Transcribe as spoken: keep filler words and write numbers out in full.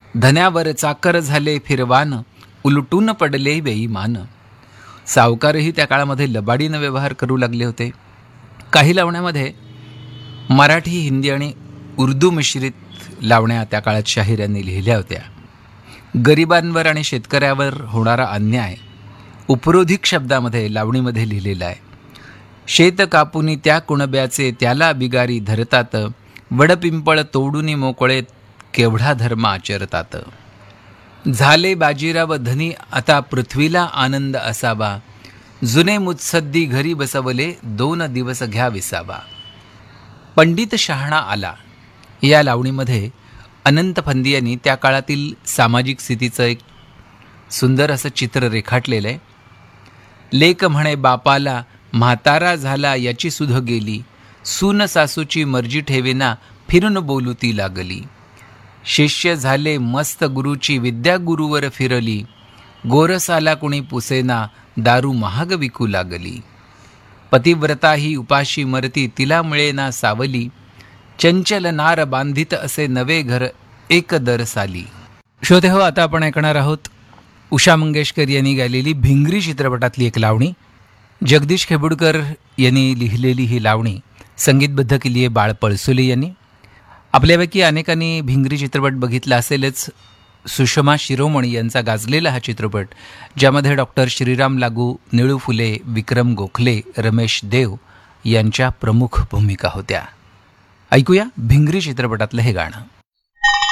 धन्यावर चाकर झाले फिरवान, उलटून पडले बेईमान. सावकारही त्या काळामध्ये लबाडीनं व्यवहार करू लागले होते. काही लावण्यामध्ये मराठी, हिंदी आणि उर्दू मिश्रित लावण्या त्या काळात शाहिरांनी लिहिल्या होत्या. गरिबांवर आणि शेतकऱ्यावर होणारा अन्याय उपरोधिक शब्दामध्ये लावणीमध्ये लिहिलेला आहे. शेत कापुनी त्या कुणब्याचे, त्याला बिगारी धरतात, वडपिंपळ तोडूनी मोकळे, केवढा धर्म आचरतात. झाले बाजीराव धनी, आता पृथ्वीला आनंद असावा, जुने मुत्सद्दी घरी बसवले, दोन दिवस घ्या विसावा. पंडित शहाणा आला या लावणीमध्ये अनंत फंदी यांनी त्या काळातील सामाजिक स्थितीचं एक सुंदर असं चित्र रेखाटलेलं आहे. लेक म्हणे बापाला, म्हातारा झाला याची सुध गेली, सून सासूची मर्जी ठेवेना, फिरून बोलू ती लागली. शिष्य झाले मस्त गुरुची, विद्या गुरुवर फिरली, गोरसाला कुणी पुसेना, दारू महाग विकू लागली. पतिव्रता ही उपाशी मरती, तिला मिळेना सावली, चंचल नार बांधित असे नवे घर, एक दर साली. श्रोते हो, आता आपण ऐकणार आहोत उषा मंगेशकर यांनी गायलेली भिंगरी चित्रपटातली एक लावणी. जगदीश खेबुडकर यांनी लिहिलेली ही लावणी संगीतबद्ध केली आहे बाळ पळसुले यांनी. आपल्यापैकी अनेकांनी भिंगरी चित्रपट बघितला असेलच. सुषमा शिरोमणी यांचा गाजलेला हा चित्रपट, ज्यामध्ये डॉक्टर श्रीराम लागू, निळू फुले, विक्रम गोखले, रमेश देव यांच्या प्रमुख भूमिका होत्या. ऐकूया भिंगरी चित्रपटातलं हे गाणं.